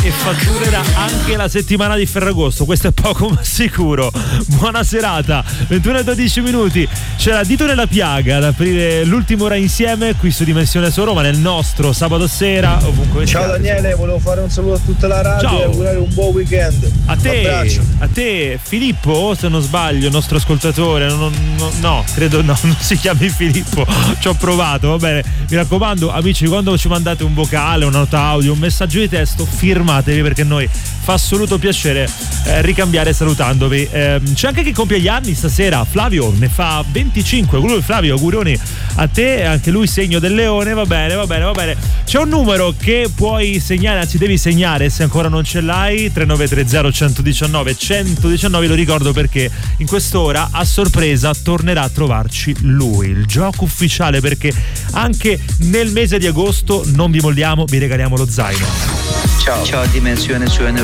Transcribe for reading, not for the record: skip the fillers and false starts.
e fatturerà anche la settimana di Ferragosto, questo è poco ma sicuro. Buona serata, 21:12. C'è la Dito nella piaga ad aprire l'ultima ora insieme qui su Dimensione Solo Roma, nel nostro sabato sera, ovunque. Ciao Daniele, volevo fare un saluto a tutta la radio. Ciao. E augurare un buon weekend. A te Filippo, se non sbaglio, il nostro ascoltatore. No, credo no, non si chiami Filippo. Ci ho provato, va bene. Mi raccomando, amici, quando ci mandate un vocale, una nota audio, un messaggio di testo, firmatevi, perché a noi fa assoluto piacere ricambiare salutandovi. C'è anche chi compie gli anni stasera, Flavio ne fa 25. Flavio, auguroni a te, anche lui segno del leone. Va bene. C'è un numero che puoi segnare, anzi devi segnare se ancora non ce l'hai, 3930 119, lo ricordo perché in quest'ora a sorpresa tornerà a trovarci lui, il gioco ufficiale, perché anche nel mese di agosto non vi molliamo, vi regaliamo lo zaino. Ciao Dimensione su